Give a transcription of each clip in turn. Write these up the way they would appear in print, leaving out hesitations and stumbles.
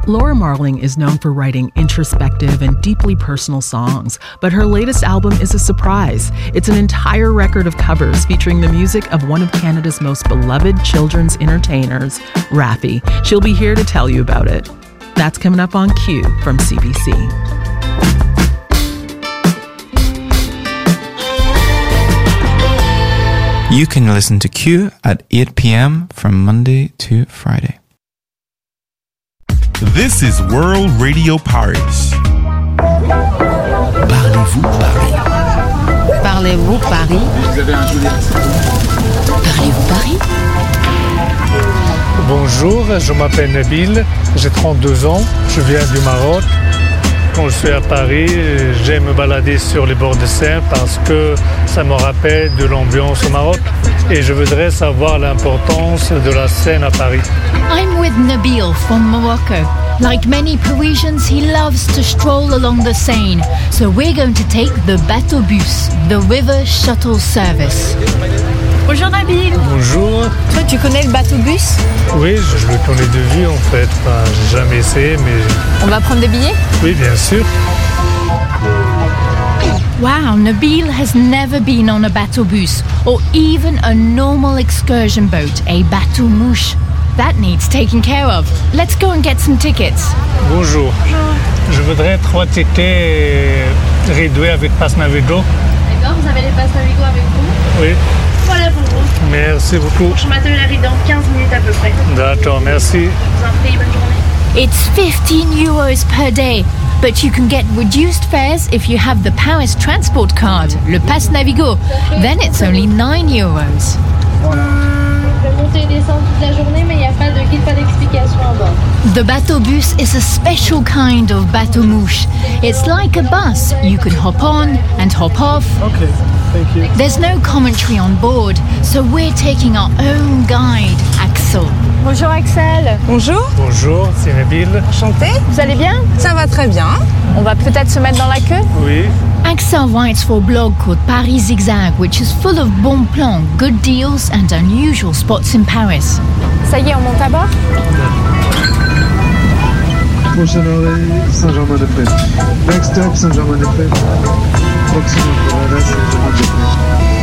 Laura Marling is known for writing introspective and deeply personal songs, but her latest album is a surprise. It's an entire record of covers featuring the music of one of Canada's most beloved children's entertainers, Raffi. She'll be here to tell you about it. That's coming up on Q from CBC. You can listen to Q at 8 p.m. from Monday to Friday. This is World Radio Paris. Parlez-vous Paris? Parlez-vous Paris? Parlez-vous Paris? Bonjour, je m'appelle Nabil, j'ai 32 ans, je viens du Maroc. Quand je suis à Paris, j'aime me balader sur les bords de Seine parce que ça me rappelle de l'ambiance au Maroc et je voudrais savoir l'importance de la Seine à Paris. I'm with Nabil from Morocco. Like many Parisians, he loves to stroll along the Seine. So we're going to take the bateau bus, the river shuttle service. Bonjour Nabil. Bonjour. Toi, tu connais le bateau bus? Oui, je le connais de vue en fait. Enfin, j'ai jamais essayé, mais... On va prendre des billets? Oui, bien sûr. Wow, Nabil has never been on a bateau bus or even a normal excursion boat, a bateau mouche. That needs taking care of. Let's go and get some tickets. Bonjour. Je voudrais 3 tickets réduits avec Pass Navigo. D'accord, vous avez les Pass Navigo avec vous? Oui. Voilà pour vous. Merci beaucoup. Je m'attellerai dans 15 minutes à peu près. D'accord, merci. Je vous en prie, bonne journée. It's 15 euros per day, but you can get reduced fares if you have the Paris transport card, le Pass Navigo. Then it's only 9 euros. Je vais monter et descendre toute la journée, mais il n'y a pas de guide, pas d'explication à bord. The bateau bus is a special kind of bateau mouche. It's like a bus. You can hop on and hop off. Okay, thank you. There's no commentary on board, so we're taking our own guide, Axel. Bonjour Axel. Bonjour. Bonjour, c'est Nabil. Enchanté. Vous allez bien? Ça va très bien. On va peut-être se mettre dans la queue? Oui. Axel writes for a blog called Paris Zigzag, which is full of bon plans, good deals and unusual spots in Paris. Ça y est, on monte à bord? Prochain arrêt, Saint-Germain-des-Prés. Next stop, Saint-Germain-des-Prés. Proximité de Saint-Germain-des-Prés.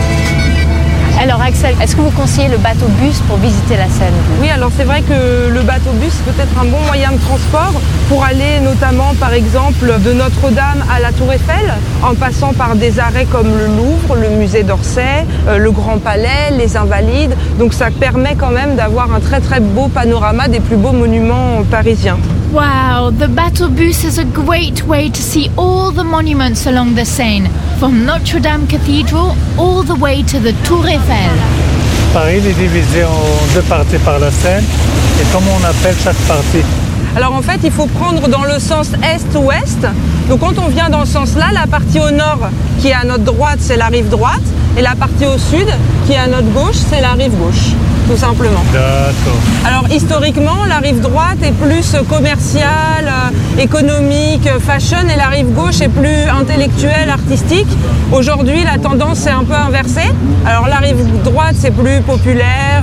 Alors Axel, est-ce que vous conseillez le bateau bus pour visiter la Seine? Oui, alors c'est vrai que le bateau bus peut être un bon moyen de transport pour aller notamment par exemple de Notre-Dame à la Tour Eiffel, en passant par des arrêts comme le Louvre, le musée d'Orsay, le Grand Palais, les Invalides. Donc ça permet quand même d'avoir un très très beau panorama des plus beaux monuments parisiens. Wow, the bateau bus is a great way to see all the monuments along the Seine, from Notre Dame Cathedral all the way to the Tour Eiffel. Paris est divisé en 2 parties par la Seine. Et comment on appelle chaque partie? Alors en fait, il faut prendre dans le sens est-ouest. Donc quand on vient dans ce sens-là, la partie au nord qui est à notre droite, c'est la rive droite. Et la partie au sud qui est à notre gauche, c'est la rive gauche, tout simplement. D'accord. Alors historiquement, la rive droite est plus commerciale, économique, fashion, et la rive gauche est plus intellectuelle, artistique. Aujourd'hui, la tendance est un peu inversée. Alors la rive droite, c'est plus populaire,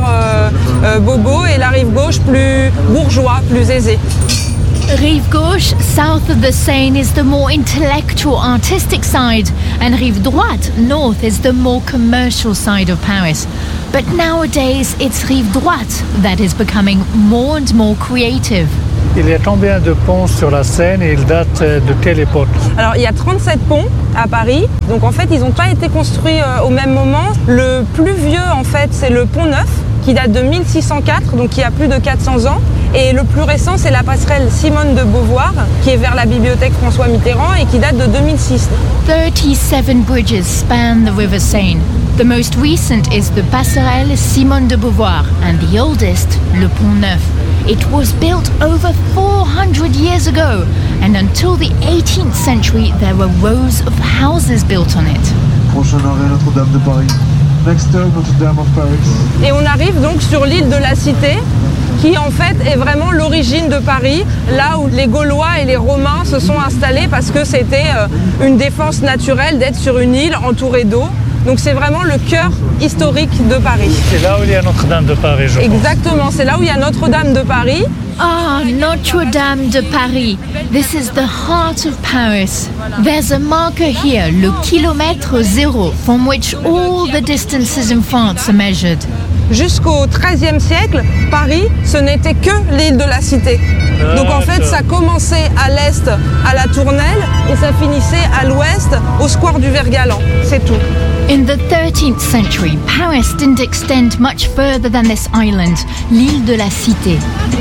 bobo, et la rive gauche, plus bourgeois, plus aisé. Rive gauche, south of the Seine, is the more intellectual, artistic side, and rive droite, north, is the more commercial side of Paris. But nowadays, it's rive droite that is becoming more and more creative. Il y a combien de ponts sur la Seine et ils datent de quelle époque? Alors il y a 37 ponts à Paris, donc en fait ils n'ont pas été construits au même moment. Le plus vieux en fait c'est le pont Neuf qui date de 1604, donc qui a plus de 400 ans. Et le plus récent c'est la passerelle Simone de Beauvoir qui est vers la bibliothèque François Mitterrand et qui date de 2006. 37 bridges span the River Seine. The most recent is the passerelle Simone de Beauvoir and the oldest, le pont Neuf. It was built over 400 years ago, and until the 18th century, there were rows of houses built on it. Prochain arrêt, Notre-Dame de Paris. Next stop, Notre-Dame of Paris. Et on arrive donc sur l'île de la Cité, qui en fait est vraiment l'origine de Paris, là où les Gaulois et les Romains se sont installés parce que c'était une défense naturelle d'être sur une île entourée d'eau. Donc c'est vraiment le cœur historique de Paris. C'est là où il y a Notre-Dame de Paris, je pense. Exactement, c'est là où il y a Notre-Dame de Paris. Ah, Notre-Dame de Paris. This is the heart of Paris. There's a marker here, le kilomètre zéro, from which all the distances in France are measured. Jusqu'au XIIIe siècle, Paris, ce n'était que l'île de la Cité. Donc en fait, ça commençait à l'est, à la Tournelle, et ça finissait à l'ouest, au square du Vert-Galant. C'est tout. In the 13th century, Paris didn't extend much further than this island, l'île de la Cité.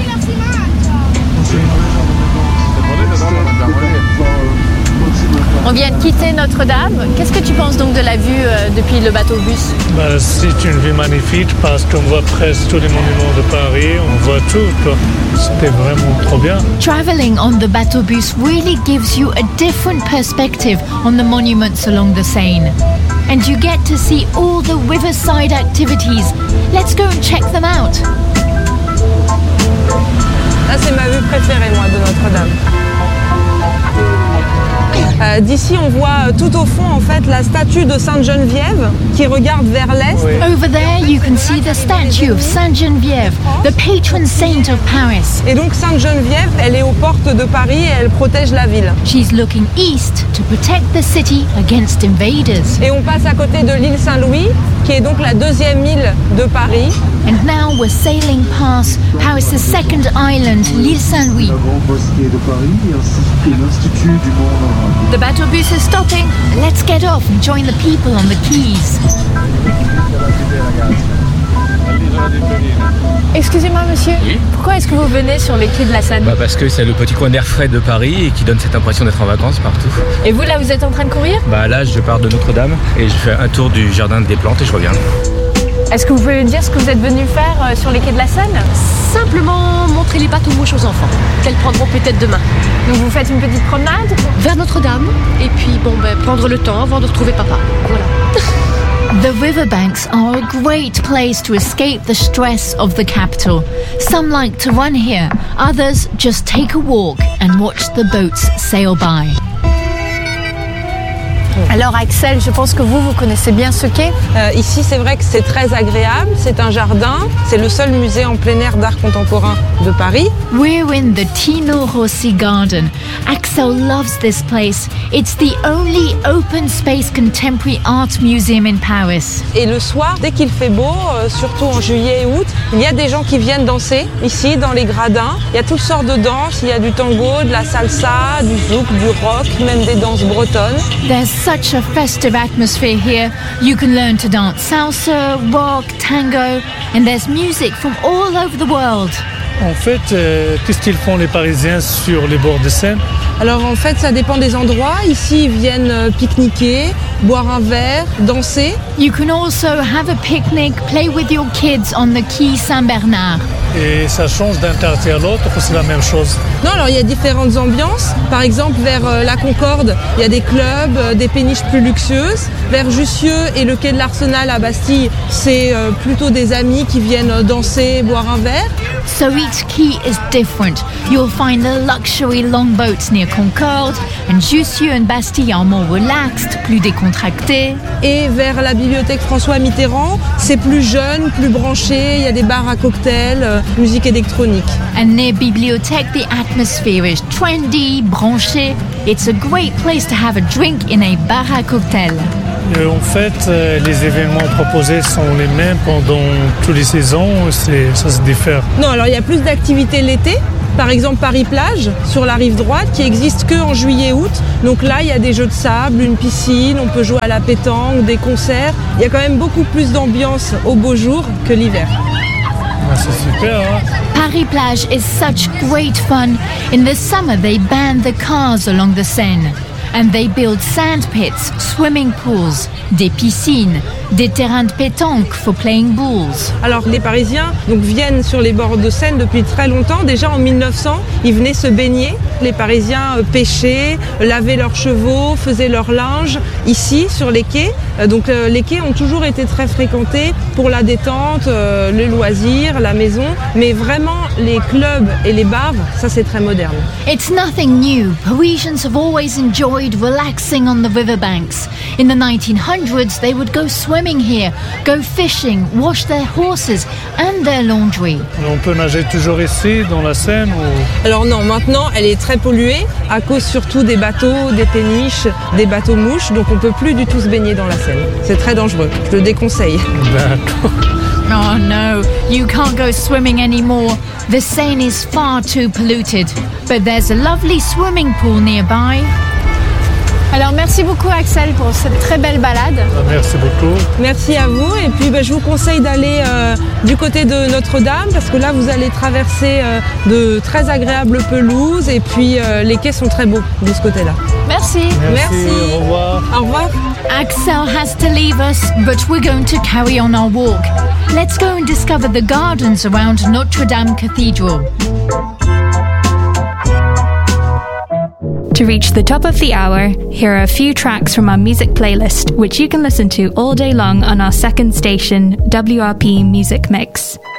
On vient de quitter Notre-Dame. Qu'est-ce que tu penses donc de la vue depuis le bateau-bus? C'est une vue magnifique parce qu'on voit presque tous les monuments de Paris, on voit tout, quoi. C'était vraiment trop bien. Traveling on the bateau-bus really gives you a different perspective on the monuments along the Seine. And you get to see all the riverside activities. Let's go and check them out. Là, c'est ma vue préférée, moi, de Notre-Dame. D'ici, on voit tout au fond, en fait, la statue de Sainte-Geneviève qui regarde vers l'est. Oui. Over there, you can see the statue of Sainte Geneviève, the patron saint of Paris. Et donc, Sainte-Geneviève, elle est aux portes de Paris et elle protège la ville. She's looking east to protect the city against invaders. Et on passe à côté de l'île Saint-Louis, qui est donc la deuxième île de Paris. And now we're sailing past Paris' second island, l'île Saint-Louis. La grande mosquée de Paris ainsi que l'Institut du monde arabe. The bateau bus is stopping. Let's get off and join the people on the quays. Excusez-moi monsieur, oui. Pourquoi est-ce que vous venez sur les quais de la Seine? Parce que c'est le petit coin d'air frais de Paris et qui donne cette impression d'être en vacances partout. Et vous là, vous êtes en train de courir? Là je pars de Notre-Dame et je fais un tour du jardin des plantes et je reviens. Est-ce que vous pouvez me dire ce que vous êtes venu faire sur les quais de la Seine? Simplement montrer les bateaux mouches aux enfants, qu'elles prendront peut-être demain. Donc vous faites une petite promenade? Vers Notre-Dame, et puis prendre le temps avant de retrouver papa. Voilà. The riverbanks are a great place to escape the stress of the capital. Some like to run here, others just take a walk and watch the boats sail by. Alors Axel, je pense que vous connaissez bien ce quai. Ici, c'est vrai que c'est très agréable. C'est un jardin. C'est le seul musée en plein air d'art contemporain de Paris. We're in the Tino Rossi Garden. Axel loves this place. It's the only open space contemporary art museum in Paris. Et le soir, dès qu'il fait beau, surtout en juillet et août, il y a des gens qui viennent danser ici dans les gradins. Il y a toutes sortes de danses. Il y a du tango, de la salsa, du zouk, du rock, même des danses bretonnes. There's such a festive atmosphere here. You can learn to dance salsa, rock, tango, and there's music from all over the world. En fait, qu'est-ce qu'ils font les Parisiens sur les bords de Seine? Alors en fait, ça dépend des endroits. Ici, ils viennent pique-niquer, boire un verre, danser. You can also have a picnic, play with your kids on the quai Saint-Bernard. Et ça change d'un quartier à l'autre ou c'est la même chose? Non, alors il y a différentes ambiances. Par exemple, vers la Concorde, il y a des clubs, des péniches plus luxueuses. Vers Jussieu et le quai de l'Arsenal à Bastille, c'est plutôt des amis qui viennent danser, boire un verre. So each quay is different. You'll find the luxury longboats near Concorde, and Jussieu and Bastille are more relaxed, plus décontractés. Et vers la bibliothèque François Mitterrand, c'est plus jeune, plus branché, il y a des bars à cocktails, musique électronique. And near Bibliothèque, the atmosphere is trendy, branché. It's a great place to have a drink in a bar à cocktail. En fait, les événements proposés sont les mêmes pendant toutes les saisons, ça se diffère. Non, alors il y a plus d'activités l'été. Par exemple, Paris-Plage, sur la rive droite, qui existe qu'en juillet-août. Donc là, il y a des jeux de sable, une piscine, on peut jouer à la pétanque, des concerts. Il y a quand même beaucoup plus d'ambiance au beau jour que l'hiver. C'est super, hein? Paris-Plage is such great fun. In the summer, they ban the cars along the Seine. And they build sand pits, swimming pools, des piscines. des terrains de pétanque for playing balls. Alors les Parisiens viennent sur les bords de Seine depuis très longtemps. Déjà en 1900, ils venaient se baigner. Les Parisiens pêchaient, lavaient leurs chevaux, faisaient leur linge ici sur les quais. Donc les quais ont toujours été très fréquentés pour la détente, le loisir, la maison. Mais vraiment les clubs et les bars, ça c'est très moderne. It's nothing new. Parisians have always enjoyed relaxing on the riverbanks. In the 1900s, they would go swimming here, go fishing, wash their horses and their laundry. On peut nager toujours ici, dans la Seine ou... Alors non, maintenant, elle est très polluée à cause surtout des bateaux, des péniches, des bateaux mouches. Donc on ne peut plus du tout se baigner dans la Seine. C'est très dangereux. Je le déconseille. D'accord. Oh no, you can't go swimming anymore. The Seine is far too polluted. But there's a lovely swimming pool nearby. Alors merci beaucoup Axel pour cette très belle balade. Merci beaucoup. Merci à vous et puis je vous conseille d'aller du côté de Notre-Dame parce que là vous allez traverser de très agréables pelouses et puis les quais sont très beaux de ce côté-là. Merci. Merci. Au revoir. Au revoir. Axel has to leave us, but we're going to carry on our walk. Let's go and discover the gardens around Notre-Dame Cathedral. To reach the top of the hour, here are a few tracks from our music playlist, which you can listen to all day long on our second station, WRP Music Mix.